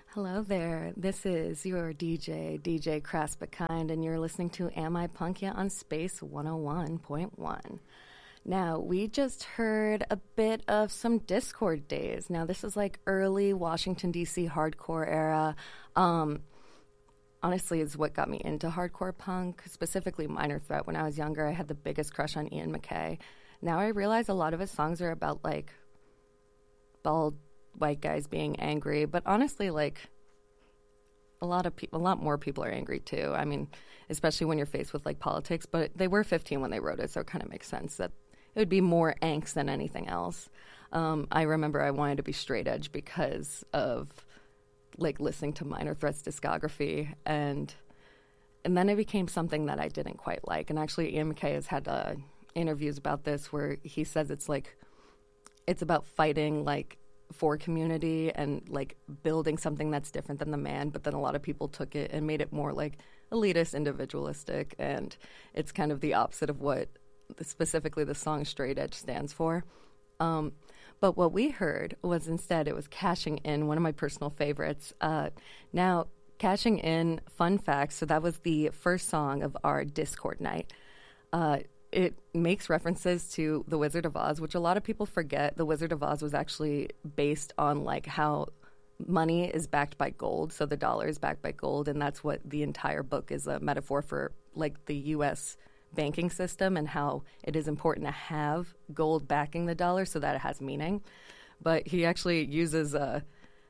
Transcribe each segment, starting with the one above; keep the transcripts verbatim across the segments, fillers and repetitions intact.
Hello there. This is your D J, D J Crass But Kind, and you're listening to Am I Punk Yet on Space one oh one point one. Now, we just heard a bit of some Discord days. Now, this is like early Washington, D C hardcore era. Um, honestly, is what got me into hardcore punk, specifically Minor Threat. When I was younger, I had the biggest crush on Ian MacKaye. Now I realize a lot of his songs are about, like, bald white guys being angry, but honestly, like, a lot of people, a lot more people are angry too. I mean, especially when you're faced with like politics, but they were fifteen when they wrote it, so it kind of makes sense that it would be more angst than anything else. Um, I remember I wanted to be straight edge because of like listening to Minor Threat's discography, and and then it became something that I didn't quite like. And actually, Ian MacKaye has had uh, interviews about this where he says it's like it's about fighting like for community and like building something that's different than the man, but then a lot of people took it and made it more like elitist, individualistic, and it's kind of the opposite of what specifically the song Straight Edge stands for. Um, but what we heard was instead it was Cashing In, one of my personal favorites. Uh, now, Cashing In, fun fact, so that was the first song of our Discord night. Uh, It makes references to The Wizard of Oz, which a lot of people forget. The Wizard of Oz was actually based on like how money is backed by gold, so the dollar is backed by gold, and that's what the entire book is a metaphor for, like the U S banking system and how it is important to have gold backing the dollar so that it has meaning. But he actually uses a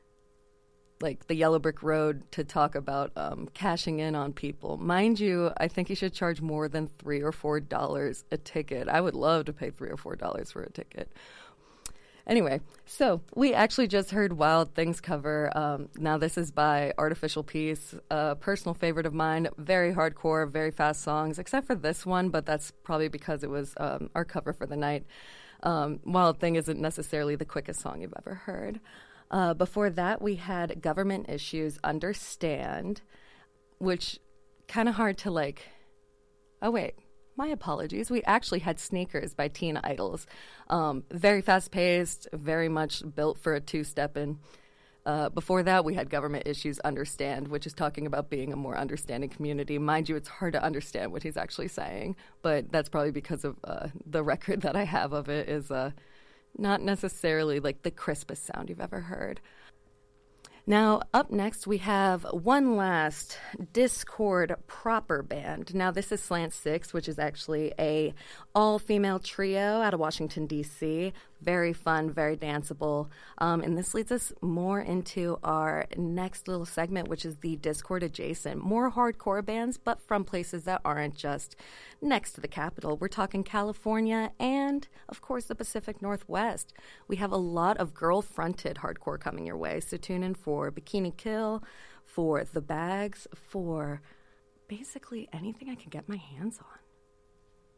like the Yellow Brick Road to talk about um, cashing in on people. Mind you, I think you should charge more than three or four dollars a ticket. I would love to pay three or four dollars for a ticket. Anyway, so we actually just heard Wild Things cover. Um, now this is by Artificial Peace, a personal favorite of mine. Very hardcore, very fast songs, except for this one, but that's probably because it was um, our cover for the night. Um, Wild Thing isn't necessarily the quickest song you've ever heard. Uh, before that, we had Government Issues, Understand, which kind of hard to like, oh wait, my apologies. We actually had Sneakers by Teen Idols. Um, very fast-paced, very much built for a two-step-in. Uh, before that, we had Government Issues, Understand, which is talking about being a more understanding community. Mind you, it's hard to understand what he's actually saying, but that's probably because of uh, the record that I have of it is... Uh, not necessarily like the crispest sound you've ever heard. Now, up next, we have one last Discord proper band. Now, this is Slant Six, which is actually a all-female trio out of Washington, D C. Very fun, very danceable. Um, and this leads us more into our next little segment, which is the Discord adjacent. More hardcore bands, but from places that aren't just next to the capital. We're talking California and, of course, the Pacific Northwest. We have a lot of girl-fronted hardcore coming your way, so tune in for for Bikini Kill, for The Bags, for basically anything I can get my hands on.